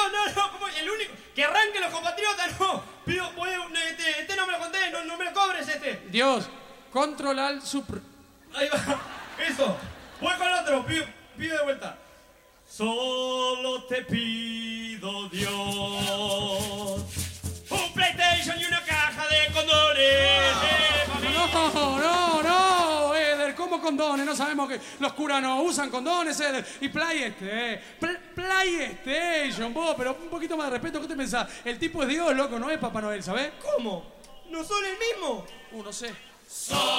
no, como el único. Que arranque los compatriotas, no. Pido, este no me lo conté, no me lo cobres este. Dios, control al supr. Ahí va, eso. Voy con otro, pido de vuelta. Solo te pido, Dios, un PlayStation y una caja de condones. No, Eder, ¿cómo condones? No sabemos que los curas no usan condones, Eder. Y PlayStation, vos, pero un poquito más de respeto, ¿qué te pensás? El tipo es Dios, loco, no es Papá Noel, ¿sabés? ¿Cómo? ¿No son el mismo? No sé.